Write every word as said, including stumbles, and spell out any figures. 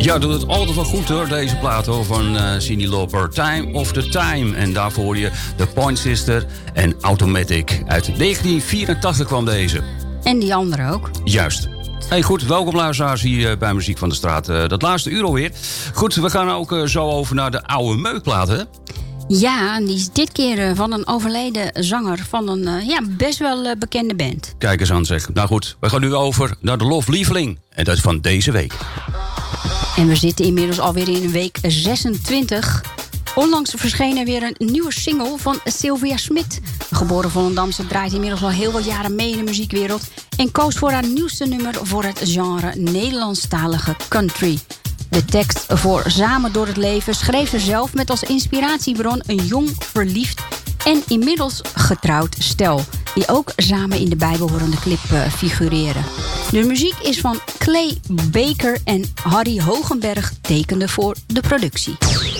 Ja, doet het altijd wel goed hoor, deze plaat hoor, van uh, Cyndi Lauper. Time of the Time. En daarvoor hoor je The Point Sister en Automatic. Uit negentien vierentachtig kwam deze. En die andere ook. Juist. Hey, goed, welkom luisteraars hier bij Muziek van de Straat. Uh, dat laatste uur alweer. Goed, we gaan ook uh, zo over naar de oude meukplaten. Ja, die is dit keer uh, van een overleden zanger van een uh, ja, best wel uh, bekende band. Kijk eens aan zeg. Nou goed, we gaan nu over naar de Loflieveling. En dat is van deze week. En we zitten inmiddels alweer in week zesentwintig. Onlangs verscheen weer een nieuwe single van Sylvia Smit. De geboren Volendamse draait inmiddels al heel wat jaren mee in de muziekwereld en koos voor haar nieuwste nummer voor het genre Nederlandstalige country. De tekst voor Samen door het leven schreef ze zelf met als inspiratiebron een jong, verliefd en inmiddels getrouwd stel, die ook samen in de bijbehorende clip uh, figureren. De muziek is van Clay Baker en Harry Hogenberg tekende voor de productie.